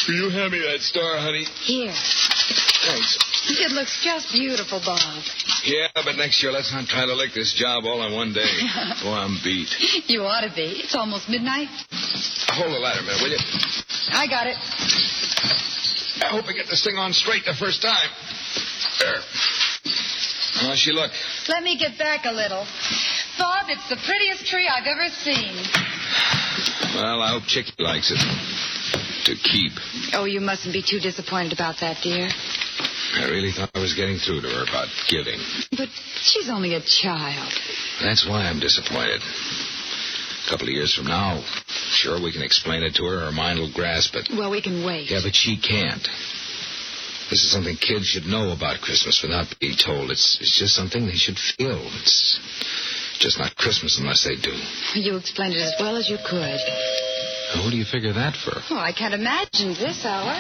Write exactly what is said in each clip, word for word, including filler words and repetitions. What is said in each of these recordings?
Will you hand me that star, honey? Here. Thanks. It looks just beautiful, Bob. Yeah, but next year let's not try to lick this job all in one day. Oh, I'm beat. You ought to be. It's almost midnight. Hold the ladder a minute, will you? I got it. I hope I get this thing on straight the first time. There. How's she look? Let me get back a little. Bob, it's the prettiest tree I've ever seen. Well, I hope Chicky likes it. To keep. Oh, you mustn't be too disappointed about that, dear. I really thought I was getting through to her about giving. But she's only a child. That's why I'm disappointed. A couple of years from now, sure, we can explain it to her. Her mind will grasp it. Well, we can wait. Yeah, but she can't. This is something kids should know about Christmas without being told. It's, it's just something they should feel. It's just not Christmas unless they do. You explained it as well as you could. Who do you figure that for? Oh, I can't imagine this hour.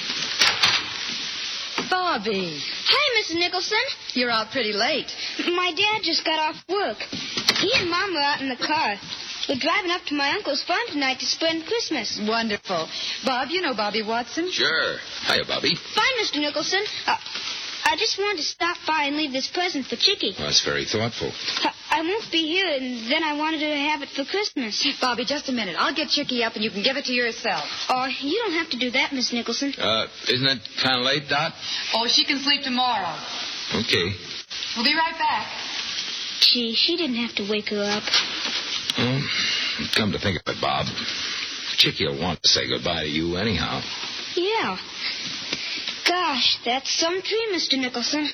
Bobby. Hi, Missus Nicholson. You're out pretty late. My dad just got off work. He and Mom were out in the car. We're driving up to my uncle's farm tonight to spend Christmas. Wonderful. Bob, you know Bobby Watson? Sure. Hiya, Bobby. Fine, Mister Nicholson. Uh, I just wanted to stop by and leave this present for Chicky. Well, that's very thoughtful. I, I won't be here, and then I wanted her to have it for Christmas. Bobby, just a minute. I'll get Chicky up, and you can give it to yourself. Oh, you don't have to do that, Miss Nicholson. Uh, isn't it kind of late, Dot? Oh, she can sleep tomorrow. Okay. We'll be right back. Gee, she didn't have to wake her up. Well, come to think of it, Bob, Chicky will want to say goodbye to you anyhow. Yeah. Gosh, that's some tree, Mister Nicholson.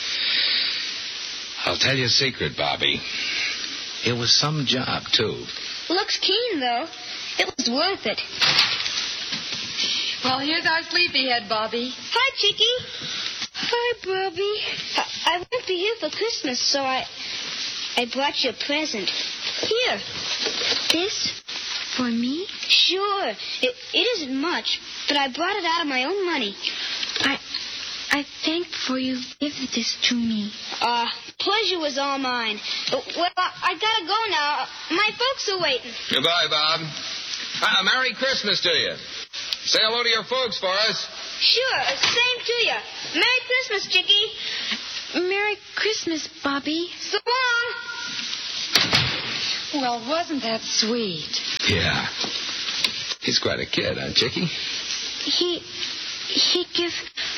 I'll tell you a secret, Bobby. It was some job, too. Looks keen, though. It was worth it. Well, here's our sleepyhead, Bobby. Hi, Chicky. Hi, Bobby. I, I won't be here for Christmas, so I I brought you a present. Here. This for me? Sure. It, it isn't much, but I brought it out of my own money. I I thank for you giving this to me. Uh, pleasure was all mine. Well, I, I gotta go now. My folks are waiting. Goodbye, Bob. Uh, Merry Christmas to you. Say hello to your folks for us. Sure, same to you. Merry Christmas, Chicky. Merry Christmas, Bobby. So long. Well, wasn't that sweet? Yeah. He's quite a kid, huh, Chicky? He... he give...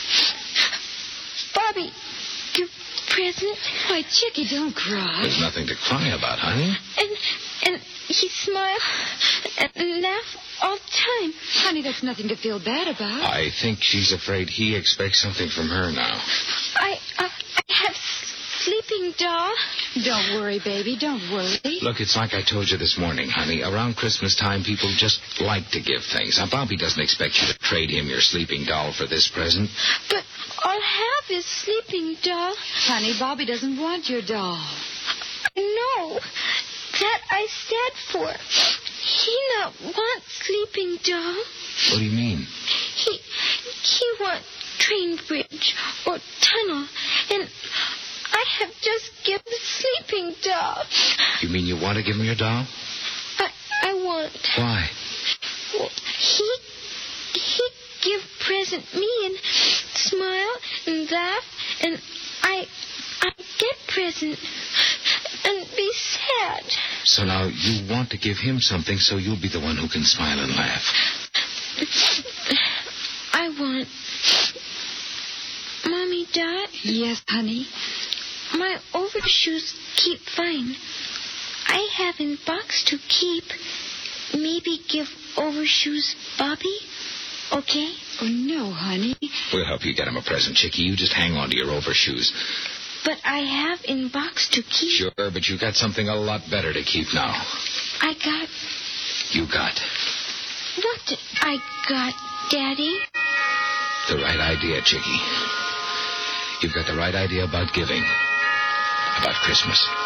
Bobby, give present. Why, Chicky, don't cry. There's nothing to cry about, honey. And, and he smile and laugh all the time. Honey, that's nothing to feel bad about. I think she's afraid he expects something from her now. I, uh, I have sleeping doll. Don't worry, baby. Don't worry. Look, it's like I told you this morning, honey. Around Christmas time, people just like to give things. Now, Bobby doesn't expect you to trade him your sleeping doll for this present. But I'll have his sleeping doll. Honey, Bobby doesn't want your doll. No, that I said for. He not want sleeping doll. What do you mean? He he want train bridge or tunnel, and I have just given the sleeping doll. You mean you want to give him your doll? I I want. Why? Well, he he give present me and smile and laugh, and I I get present and be sad. So now you want to give him something so you'll be the one who can smile and laugh. I want... Mommy, Dad? Yes, honey? My overshoes keep fine. I have in box to keep. Maybe give overshoes Bobby? Okay? Oh, no, honey. We'll help you get him a present, Chicky. You just hang on to your overshoes. But I have in box to keep. Sure, but you got something a lot better to keep now. I got... You got... What did I got, Daddy? The right idea, Chicky. You've got the right idea about giving. About Christmas.